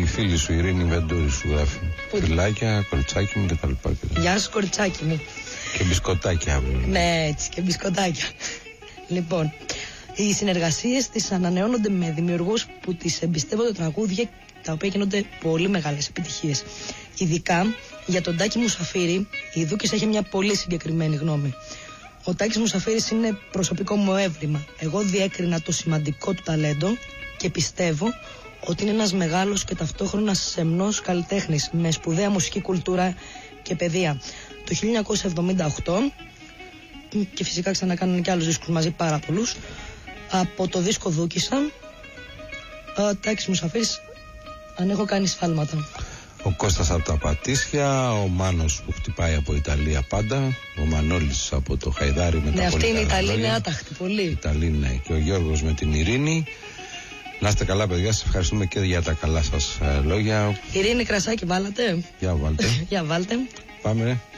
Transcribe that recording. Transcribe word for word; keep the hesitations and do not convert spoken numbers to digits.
φίλη σου, η Ειρήνη Βεντούρη, σου γράφει. Φιλάκια, κοριτσάκι μου κτλ. Γεια σου, κοριτσάκι μου. Και μπισκοτάκια αύριο. Ναι, έτσι, και μπισκοτάκια. Λοιπόν, οι συνεργασίες της ανανεώνονται με δημιουργούς που τις εμπιστεύονται τραγούδια, τα οποία γίνονται πολύ μεγάλες επιτυχίες. Ειδικά για τον Τάκη Μουσαφίρη, η Δούκης έχει μια πολύ συγκεκριμένη γνώμη. Ο Τάκης Μουσαφίρης είναι προσωπικό μου έβριμα. Εγώ διέκρινα το σημαντικό του ταλέντο και πιστεύω ότι είναι ένας μεγάλος και ταυτόχρονα σεμνός καλλιτέχνης με σπουδαία μουσική κουλτούρα και παιδεία. Το χίλια εννιακόσια εβδομήντα οκτώ, και φυσικά ξανακάνουν και άλλους δίσκους μαζί, πάρα πολλούς, από το δίσκο Δούκισσα, ο Τάκης Μουσαφίρης, αν έχω κάνει σφάλματα. Ο Κώστας από τα Πατήσια, ο Μάνος που χτυπάει από Ιταλία πάντα, ο Μανώλης από το Χαϊδάρι με ναι, τα αυτή είναι η Ιταλία, λόγια. είναι άταχτη πολύ. Ιταλία, ναι, και ο Γιώργος με την Ειρήνη. Να είστε καλά, παιδιά, σας ευχαριστούμε και για τα καλά σας ε, λόγια. Ειρήνη, κρασάκι βάλατε. Για βάλτε. Για βάλτε. Πάμε.